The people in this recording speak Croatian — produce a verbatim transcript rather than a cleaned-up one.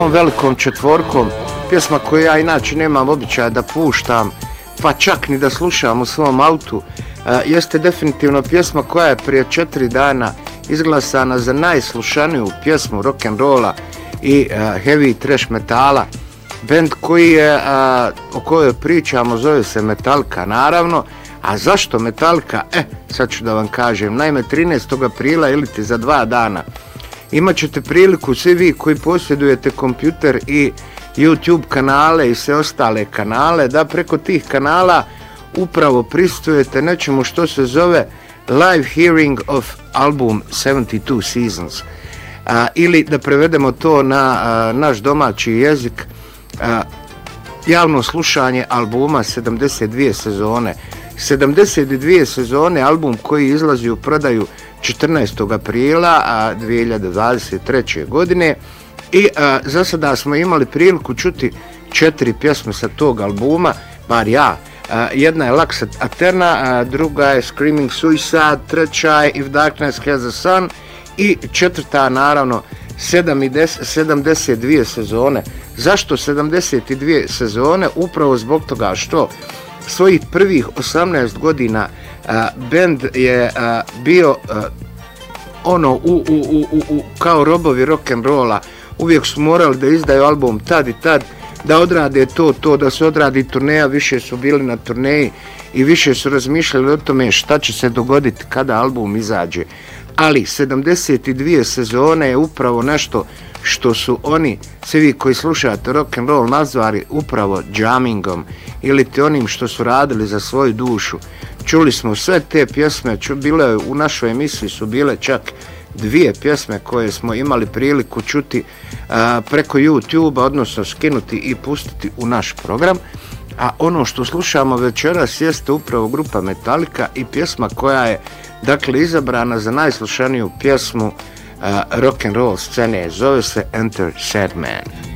velikom četvorkom, pjesma koju ja inače nemam običaja da puštam, pa čak ni da slušam u svom autu, e, jeste definitivno pjesma koja je prije četiri dana izglasana za najslušaniju pjesmu rock'n'rolla i e, heavy trash metala. Band koji je, a, o kojoj pričamo zove se Metallica, naravno. A zašto Metallica? E, sad ću da vam kažem. Naime, trinaestog aprila ili ti za dva dana imat ćete priliku svi vi koji posjedujete kompjuter i YouTube kanale i sve ostale kanale da preko tih kanala upravo prisustujete nečemu što se zove live hearing of album sedamdeset dva Seasons. A, ili da prevedemo to na a, naš domaći jezik, a, javno slušanje albuma sedamdeset dvije sezone. sedamdeset dvije sezone, album koji izlazi u prodaju četrnaestog aprila dvije hiljade dvadeset treće. godine i a, za sada smo imali priliku čuti četiri pjesme sa tog albuma, bar ja. A, jedna je Lux Aeterna, a druga je Screaming Suicide, treća je If Darkness Has a Sun i četvrta naravno sedamdeset dvije sezone. Zašto sedamdeset dvije sezone? Upravo zbog toga što svojih prvih osamnaest godina a, band je a, bio a, ono u, u, u, u, u, kao robovi rock'n'rolla. Uvijek su morali da izdaju album tad i tad, da odrade to, to, da se odradi turneja, više su bili na turneji i više su razmišljali o tome šta će se dogoditi kada album izađe. Ali sedamdeset dvije sezone je upravo nešto što su oni, svi vi koji slušate rock'n'roll, nazvali upravo jammingom ili ti onim što su radili za svoju dušu. Čuli smo sve te pjesme, ču, bile u našoj emisiji su bile čak dvije pjesme koje smo imali priliku čuti a, preko YouTube-a, odnosno skinuti i pustiti u naš program. A ono što slušamo večeras jeste upravo grupa Metallica i pjesma koja je dakle izabrana za najslušaniju pjesmu uh, rock'n'roll scene, zove se Enter Sandman.